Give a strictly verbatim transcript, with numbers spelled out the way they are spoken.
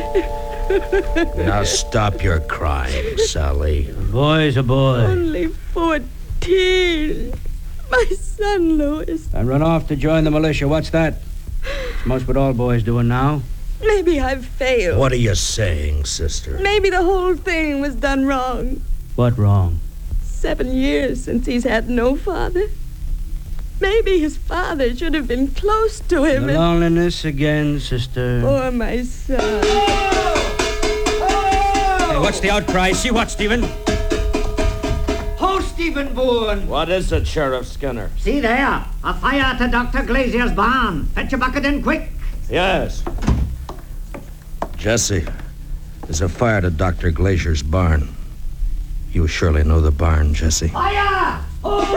Now stop your crying, Sally. A boy's a boy. Only fourteen. My son, Louis. And run off to join the militia. What's that? It's most what all boys doing now. Maybe I've failed. What are you saying, sister? Maybe the whole thing was done wrong. What wrong? Seven years since he's had no father. Maybe his father should have been close to him. The and... loneliness again, sister. Poor my son. Hey, what's the outcry? See what, Stephen? Ho, Stephen Boone! What is it, Sheriff Skinner? See there, a fire to Doctor Glazier's barn. Fetch a bucket in quick. Yes. Jesse, there's a fire to Doctor Glazier's barn. You surely know the barn, Jesse. Fire! Oh!